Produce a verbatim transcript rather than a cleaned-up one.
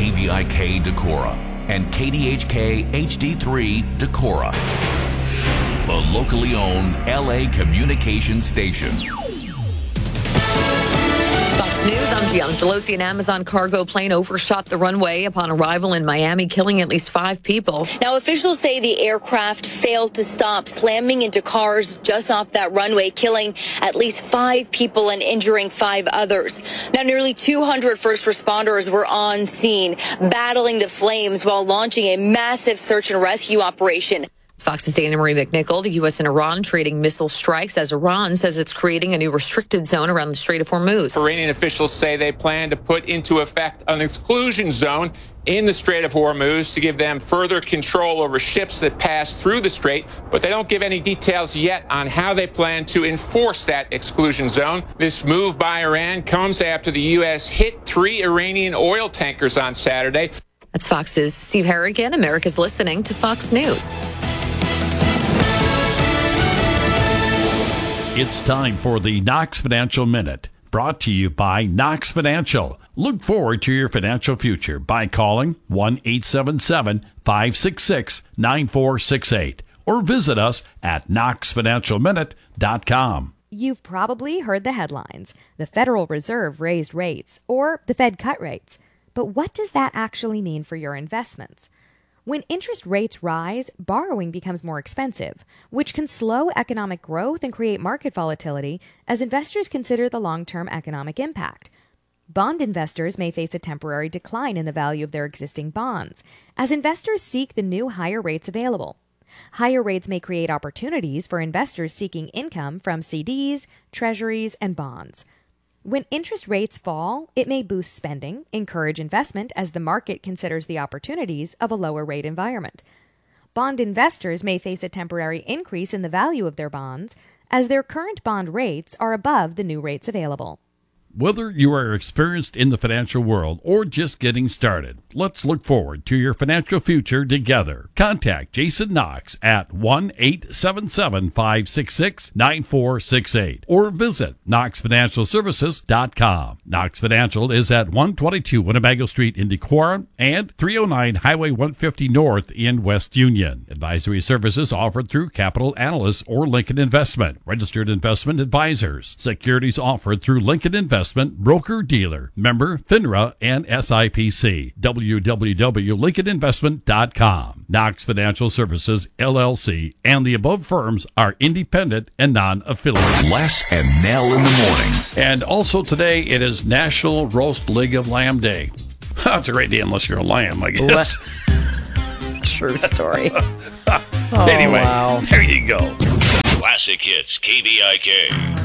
K V I K Decorah and K D H K H D three Decorah, the locally owned L A communications station. Fox News, I'm Gianna Gelosi. An Amazon cargo plane overshot the runway upon arrival in Miami, killing at least five people. Now, officials say the aircraft failed to stop, slamming into cars just off that runway, killing at least five people and injuring five others. Now, nearly two hundred first responders were on scene, battling the flames while launching a massive search and rescue operation. It's Fox's Dana Marie McNichol. The U S and Iran trading missile strikes as Iran says it's creating a new restricted zone around the Strait of Hormuz. Iranian officials say they plan to put into effect an exclusion zone in the Strait of Hormuz to give them further control over ships that pass through the strait, but they don't give any details yet on how they plan to enforce that exclusion zone. This move by Iran comes after the U S hit three Iranian oil tankers on Saturday. That's Fox's Steve Harrigan. America's listening to Fox News. It's time for the Knox Financial Minute, brought to you by Knox Financial. Look forward to your financial future by calling one eight seven seven, five six six, nine four six eight or visit us at knox financial minute dot com. You've probably heard the headlines. The Federal Reserve raised rates, or the Fed cut rates. But what does that actually mean for your investments? When interest rates rise, borrowing becomes more expensive, which can slow economic growth and create market volatility as investors consider the long-term economic impact. Bond investors may face a temporary decline in the value of their existing bonds as investors seek the new higher rates available. Higher rates may create opportunities for investors seeking income from C Ds, treasuries, and bonds. When interest rates fall, it may boost spending, encourage investment as the market considers the opportunities of a lower rate environment. Bond investors may face a temporary increase in the value of their bonds as their current bond rates are above the new rates available. Whether you are experienced in the financial world or just getting started, let's look forward to your financial future together. Contact Jason Knox at one eight seven seven, five six six, nine four six eight or visit knox financial services dot com. Knox Financial is at one twenty-two Winnebago Street in Decorah and three oh nine Highway one fifty North in West Union. Advisory services offered through Capital Analysts or Lincoln Investment, registered investment advisors. Securities offered through Lincoln Investment, broker-dealer, member FINRA and S I P C. w w w dot lincoln investment dot com. Knox Financial Services, L L C, and the above firms are independent and non-affiliated. Les and Nell in the morning. And also today, it is National Roast Leg of Lamb Day. That's a great day unless you're a lamb, I guess. True story. oh, anyway, wow. There you go. Classic Hits, K V I K.